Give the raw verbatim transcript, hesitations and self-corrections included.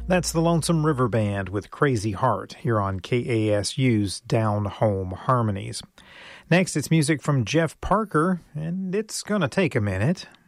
That's the Lonesome River Band with Crazy Heart here on K A S U's Down Home Harmonies. Next, it's music from Jeff Parker, and it's gonna take a minute.